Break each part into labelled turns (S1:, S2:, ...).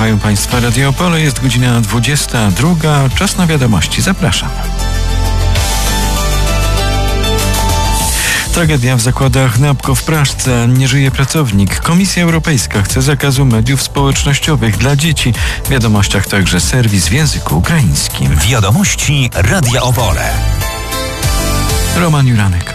S1: Słuchają Państwa Radio Opole, jest godzina 22. Czas na wiadomości. Zapraszam. Tragedia w zakładach Napco w Praszce. Nie żyje pracownik. Komisja Europejska chce zakazu mediów społecznościowych dla dzieci. W wiadomościach także serwis w języku ukraińskim.
S2: Wiadomości Radia Opole.
S1: Roman Juranek.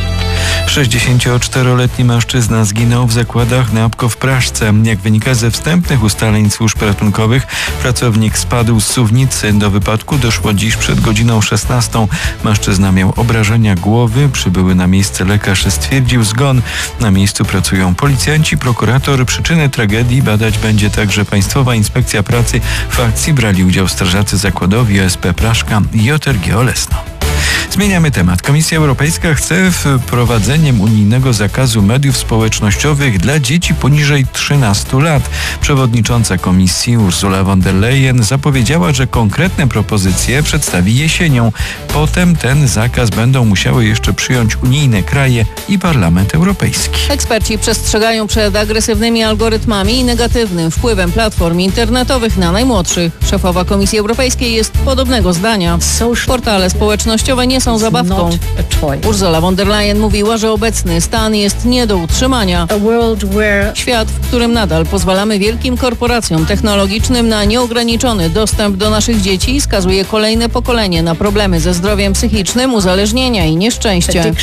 S1: 64-letni mężczyzna zginął w zakładach Napco w Praszce. Jak wynika ze wstępnych ustaleń służb ratunkowych, pracownik spadł z suwnicy. Do wypadku doszło dziś przed godziną 16. Mężczyzna miał obrażenia głowy. Przybyły na miejsce lekarz stwierdził zgon. Na miejscu pracują policjanci, prokurator. Przyczyny tragedii badać będzie także Państwowa Inspekcja Pracy. W akcji brali udział strażacy zakładowi OSP Praszka i JRG Olesno. Zmieniamy temat. Komisja Europejska chce wprowadzeniem unijnego zakazu mediów społecznościowych dla dzieci poniżej 13 lat. Przewodnicząca Komisji Ursula von der Leyen zapowiedziała, że konkretne propozycje przedstawi jesienią. Potem ten zakaz będą musiały jeszcze przyjąć unijne kraje i Parlament Europejski.
S3: Eksperci przestrzegają przed agresywnymi algorytmami i negatywnym wpływem platform internetowych na najmłodszych. Szefowa Komisji Europejskiej jest podobnego zdania. Portale społecznościowe nie są zabawką. Ursula von der Leyen mówiła, że obecny stan jest nie do utrzymania. Świat, w którym nadal pozwalamy wielkim korporacjom technologicznym na nieograniczony dostęp do naszych dzieci, skazuje kolejne pokolenie na problemy ze zdrowiem psychicznym, uzależnienia i nieszczęście.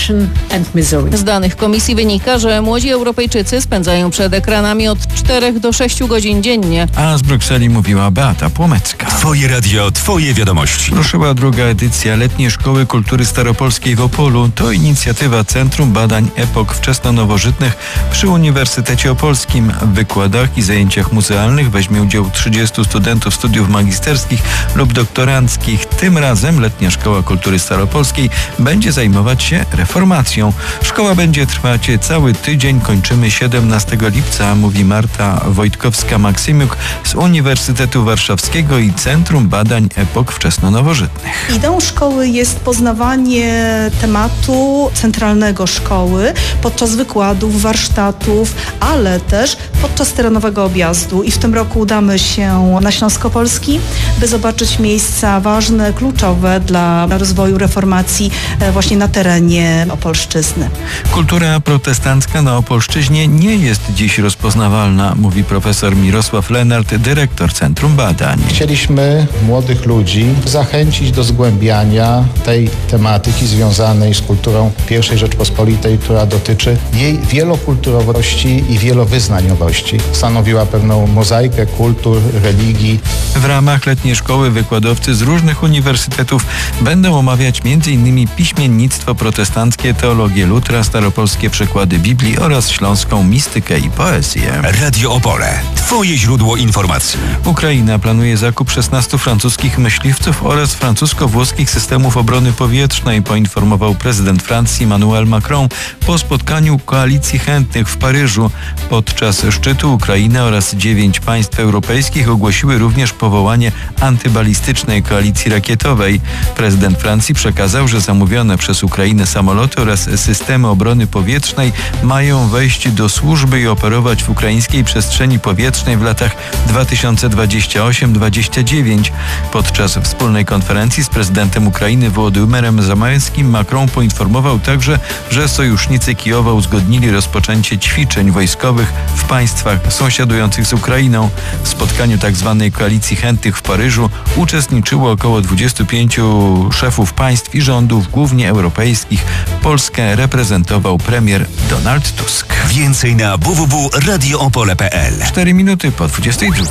S3: Z danych komisji wynika, że młodzi Europejczycy spędzają przed ekranami od 4 do 6 godzin dziennie.
S1: A z Brukseli mówiła Beata Płomecka.
S2: Twoje radio, twoje wiadomości.
S1: Ruszyła druga edycja Letniej Szkoły Kultury Staropolskiej w Opolu. To inicjatywa Centrum Badań Epok Wczesnonowożytnych przy Uniwersytecie Opolskim. W wykładach i zajęciach muzealnych weźmie udział 30 studentów studiów magisterskich lub doktoranckich. Tym razem Letnia Szkoła Kultury Staropolskiej będzie zajmować się reformacją. Szkoła będzie trwać cały tydzień. Kończymy 17 lipca, mówi Marta Wojtkowska-Maksymiuk z Uniwersytetu Warszawskiego i Centrum Badań Epok Wczesnonowożytnych.
S4: Ideą szkoły jest poznawanie tematu centralnego szkoły podczas wykładów, warsztatów, ale też podczas terenowego objazdu. I w tym roku udamy się na Śląsk-Opolski, by zobaczyć miejsca ważne, kluczowe dla rozwoju reformacji właśnie na terenie Opolszczyzny.
S1: Kultura protestancka na Opolszczyźnie nie jest dziś rozpoznawalna, mówi profesor Mirosław Lenart, dyrektor Centrum Badań.
S5: Chcieliśmy młodych ludzi zachęcić do zgłębiania tej tematyki związanej z kulturą I Rzeczpospolitej, która dotyczy jej wielokulturowości i wielowyznaniowości. Stanowiła pewną mozaikę kultur, religii.
S1: W ramach Letniej Szkoły wykładowcy z różnych uniwersytetów będą omawiać m.in. piśmiennictwo protestanckie, teologię Lutra, staropolskie przekłady Biblii oraz śląską mistykę i poezję.
S2: Radio Opole. Twoje źródło informacji.
S1: Ukraina planuje zakup 16 francuskich myśliwców oraz francusko-włoskich systemów obrony powietrznej, poinformował prezydent Francji Emmanuel Macron po spotkaniu koalicji chętnych w Paryżu. Podczas szczytu Ukraina oraz 9 państw europejskich ogłosiły również powołanie antybalistycznej koalicji rakietowej. Prezydent Francji przekazał, że zamówione przez Ukrainę samoloty oraz systemy obrony powietrznej mają wejść do służby i operować w ukraińskiej przestrzeni powietrznej w latach 2028-2029. Podczas wspólnej konferencji z prezydentem Ukrainy Wołodymyrem Zełenskim Macron poinformował także, że sojusznicy Kijowa uzgodnili rozpoczęcie ćwiczeń wojskowych w państwach sąsiadujących z Ukrainą. W spotkaniu tzw. koalicji chętnych w Paryżu uczestniczyło około 25 szefów państw i rządów, głównie europejskich. Polskę reprezentował premier Donald Tusk.
S2: Więcej na www.radioopole.pl.
S1: 4 minuty po 22.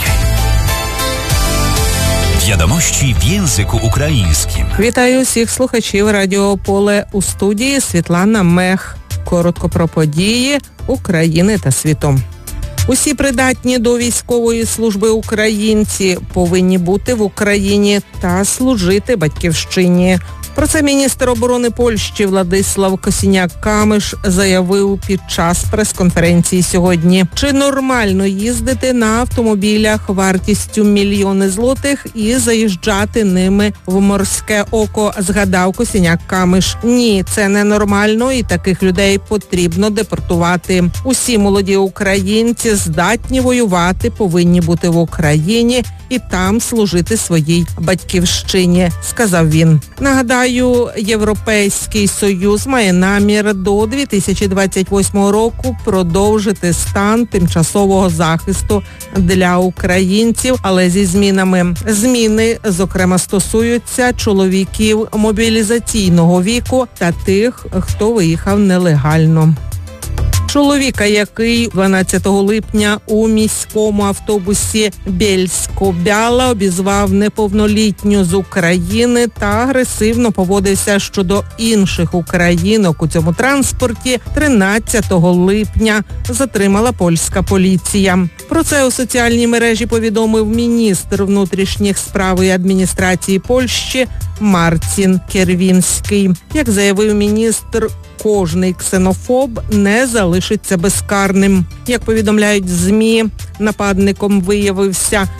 S2: Wiadomości w języku ukraińskim.
S6: Вітаю всіх слухачів Радіо Поле. У студії Світлана Мех. Коротко про події України та світу. Усі придатні до військової служби українці повинні бути в Україні та служити батьківщині. Про це міністр оборони Польщі Владислав Косіняк-Камиш заявив під час прес-конференції сьогодні. Чи нормально їздити на автомобілях вартістю мільйони злотих і заїжджати ними в морське око, згадав Косіняк-Камиш. Ні, це не нормально і таких людей потрібно депортувати. Усі молоді українці здатні воювати, повинні бути в Україні і там служити своїй батьківщині, сказав він. Нагадаю, Європейський Союз має намір до 2028 року продовжити стан тимчасового захисту для українців, але зі змінами. Зміни, зокрема, стосуються чоловіків мобілізаційного віку та тих, хто виїхав нелегально. Чоловіка, який 12 липня у міському автобусі Бєльсько-Бяла обізвав неповнолітню з України та агресивно поводився щодо інших українок у цьому транспорті, 13 липня затримала польська поліція. Про це у соціальній мережі повідомив міністр внутрішніх справ і адміністрації Польщі Марцін Кєрвінський. Як заявив міністр, кожний ксенофоб не залишиться безкарним. Як повідомляють ЗМІ, нападником виявився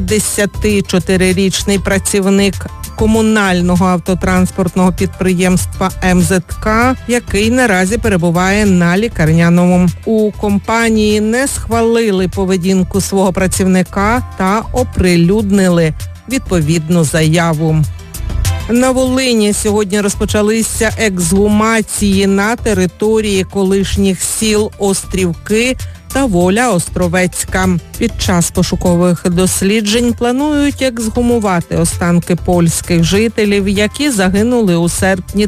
S6: 54-річний працівник комунального автотранспортного підприємства МЗК, який наразі перебуває на лікарняному. У компанії не схвалили поведінку свого працівника та оприлюднили відповідну заяву. На Волині сьогодні розпочалися ексгумації на території колишніх сіл Острівки та Воля Островецька. Під час пошукових досліджень планують ексгумувати останки польських жителів, які загинули у серпні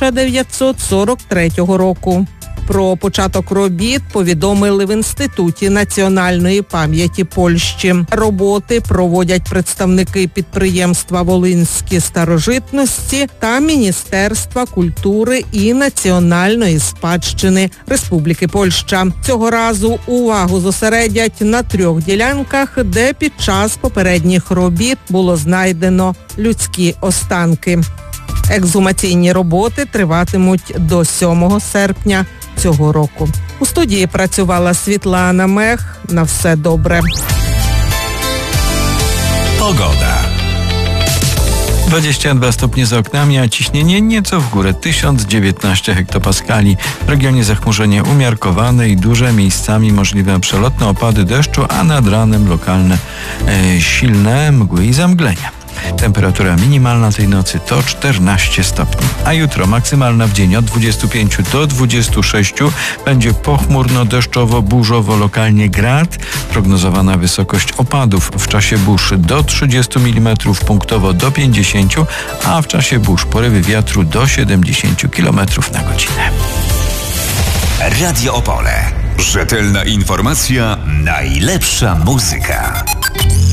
S6: 1943 року. Про початок робіт повідомили в Інституті національної пам'яті Польщі. Роботи проводять представники підприємства «Волинські старожитності» та Міністерства культури і національної спадщини Республіки Польща. Цього разу увагу зосередять на 3 ділянках, де під час попередніх робіт було знайдено людські останки. Ексгумаційні роботи триватимуть до 7 серпня цього року. У студії працювала Світлана Мех. На все добре.
S2: Pogoda.
S1: 22 stopnie za oknami, a ciśnienie nieco w górę, 1019 hektopaskali. W regionie zachmurzenie umiarkowane i duże, miejscami możliwe przelotne opady deszczu, a nad ranem lokalne silne mgły i zamglenia. Temperatura minimalna tej nocy to 14 stopni, a jutro maksymalna w dzień od 25 do 26, będzie pochmurno, deszczowo, burzowo, lokalnie grad. Prognozowana wysokość opadów w czasie burz do 30 mm, punktowo do 50, a w czasie burz porywy wiatru do 70 km na godzinę.
S2: Radio Opole. Rzetelna informacja, najlepsza muzyka.